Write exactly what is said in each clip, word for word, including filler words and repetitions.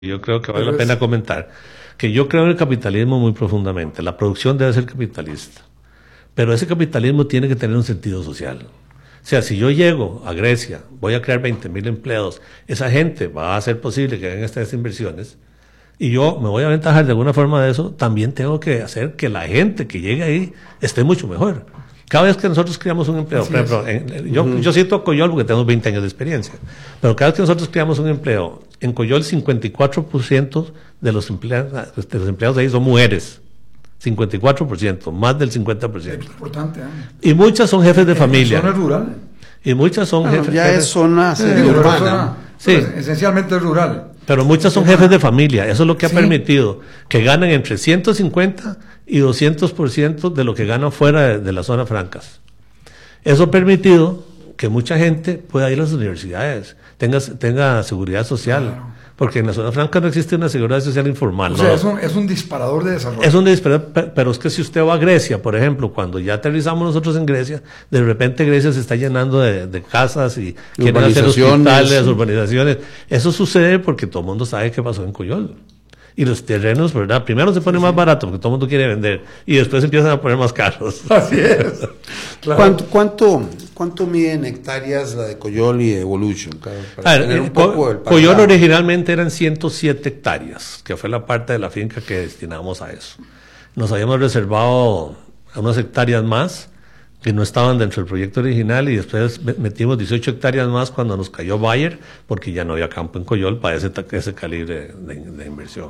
yo creo que vale la pena comentar, que yo creo en el capitalismo muy profundamente. La producción debe ser capitalista, pero ese capitalismo tiene que tener un sentido social. O sea, si yo llego a Grecia, voy a crear veinte mil empleos, esa gente va a hacer posible que hagan estas inversiones, y yo me voy a aventajar de alguna forma de eso, también tengo que hacer que la gente que llegue ahí esté mucho mejor. Cada vez que nosotros creamos un empleo, por ejemplo, en, yo, uh-huh. yo cito a Coyol porque tengo veinte años de experiencia, pero cada vez que nosotros creamos un empleo, en Coyol cincuenta y cuatro por ciento de los empleados, de los empleados ahí son mujeres. cincuenta y cuatro por ciento, más del cincuenta por ciento. Es importante, ¿eh? Y muchas son jefes de familia. ¿Zona rural? Y muchas son bueno, jefes. Ya jefes, es zona sí, digo, urbana. Zona, sí. Pues, esencialmente es rural. Pero muchas son jefes de familia. Eso es lo que ha sí. permitido que ganen entre ciento cincuenta y doscientos por ciento de lo que ganan fuera de, de las zonas francas. Eso ha permitido que mucha gente pueda ir a las universidades, tenga, tenga seguridad social. Claro. Porque en la zona franca no existe una seguridad social informal. O sea, ¿no? es, un, es un disparador de desarrollo. Es un disparador, pero es que si usted va a Grecia, por ejemplo, cuando ya aterrizamos nosotros en Grecia, de repente Grecia se está llenando de, de casas y quieren hacer hospitales, urbanizaciones. Eso sucede porque todo el mundo sabe qué pasó en Coyol. Y los terrenos, ¿verdad? Primero se ponen sí, más sí. baratos porque todo el mundo quiere vender y después empiezan a poner más caros. Así es. Claro. ¿Cuánto, cuánto, ¿Cuánto miden hectáreas la de Coyol y Evolution? Para a ver, un poco Co Coyol originalmente eran ciento siete hectáreas, que fue la parte de la finca que destinamos a eso. Nos habíamos reservado unas hectáreas más que no estaban dentro del proyecto original y después metimos dieciocho hectáreas más cuando nos cayó Bayer, porque ya no había campo en Coyol para ese, ese calibre de, de inversión.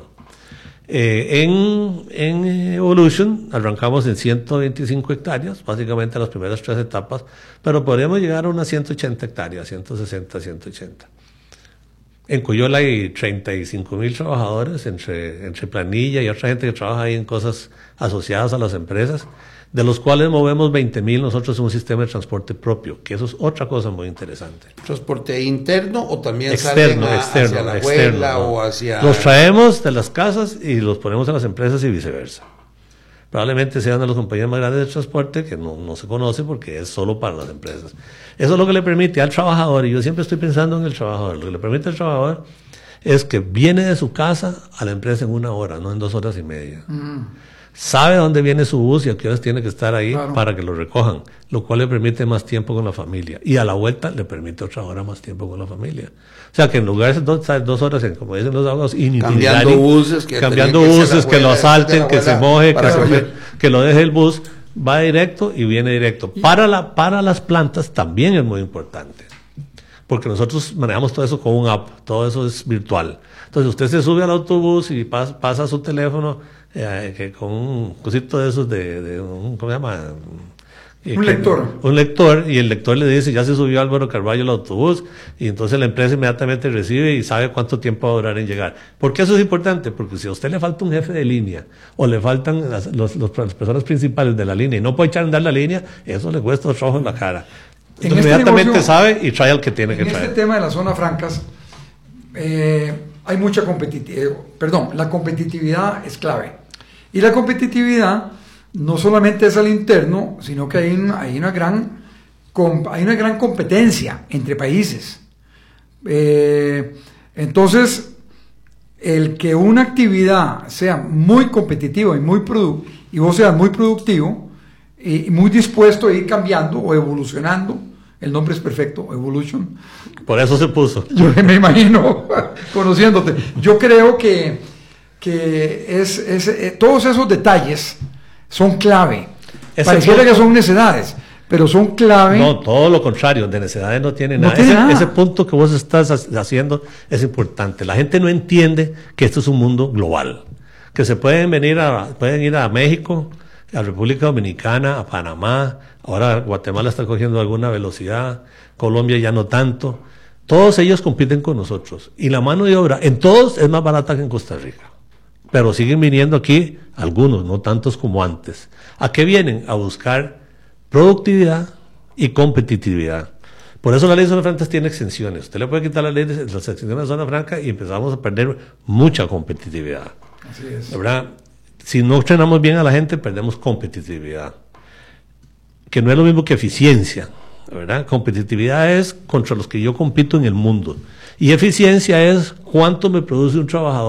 Eh, en, en Evolution arrancamos en ciento veinticinco hectáreas, básicamente las primeras tres etapas, pero podríamos llegar a unas ciento ochenta hectáreas, ciento sesenta, ciento ochenta. En Coyol hay treinta y cinco mil trabajadores entre, entre planilla y otra gente que trabaja ahí en cosas asociadas a las empresas, de los cuales movemos veinte mil nosotros en un sistema de transporte propio, que eso es otra cosa muy interesante. ¿Transporte interno o también externo, salen a, externo, hacia la externo, abuela no. o hacia...? Los traemos de las casas y los ponemos en las empresas y viceversa. Probablemente sean de las compañías más grandes de transporte que no, no se conoce porque es solo para las empresas. Eso es lo que le permite al trabajador, y yo siempre estoy pensando en el trabajador, lo que le permite al trabajador es que viene de su casa a la empresa en una hora, no en dos horas y media. Mm. Sabe dónde viene su bus y a qué horas tiene que estar ahí claro. para que lo recojan, lo cual le permite más tiempo con la familia. Y a la vuelta le permite otra hora más tiempo con la familia. O sea que en lugar de dos, dos horas, en, como dicen los abogados, cambiando buses, que, cambiando buses, que, que lo asalten, que se moje, que, se, que lo deje el bus, va directo y viene directo. Para, la, para las plantas también es muy importante, porque nosotros manejamos todo eso con un app, todo eso es virtual. Entonces usted se sube al autobús y pasa, pasa su teléfono, Eh, que con un cosito de esos de, de un, ¿cómo se llama? Eh, un lector. Un lector, y el lector le dice, ya se subió Álvaro Carballo al autobús, y entonces la empresa inmediatamente recibe y sabe cuánto tiempo va a durar en llegar. ¿Por qué eso es importante? Porque si a usted le falta un jefe de línea, o le faltan las, los, los, las personas principales de la línea, y no puede echar a andar la línea, eso le cuesta otro ojo en la cara. Entonces en este inmediatamente negocio, sabe y trae al que tiene que en traer. En este tema de las zonas francas, eh, hay mucha competitividad, perdón, la competitividad es clave. Y la competitividad no solamente es al interno, sino que hay una, hay una, gran, hay una gran competencia entre países. Eh, entonces, el que una actividad sea muy competitiva y, muy produ y vos seas muy productivo y muy dispuesto a ir cambiando o evolucionando, el nombre es perfecto, Evolution. Por eso se puso. Yo me imagino, conociéndote. Yo creo que que es, es eh, todos esos detalles son clave. Ese Pareciera punto, que son necedades, pero son clave. No, todo lo contrario, de necedades no tiene, no nada. tiene ese, nada. Ese punto que vos estás haciendo es importante. La gente no entiende que esto es un mundo global, que se pueden venir a, pueden ir a México, a República Dominicana, a Panamá, ahora Guatemala está cogiendo alguna velocidad, Colombia ya no tanto. Todos ellos compiten con nosotros y la mano de obra en todos es más barata que en Costa Rica. Pero siguen viniendo aquí algunos, no tantos como antes. ¿A qué vienen? A buscar productividad y competitividad. Por eso la ley de zona franca tiene exenciones. Usted le puede quitar la ley de las exenciones de zona franca y empezamos a perder mucha competitividad. Así es. ¿Verdad? Si no entrenamos bien a la gente, perdemos competitividad. Que no es lo mismo que eficiencia, ¿verdad? Competitividad es contra los que yo compito en el mundo. Y eficiencia es cuánto me produce un trabajador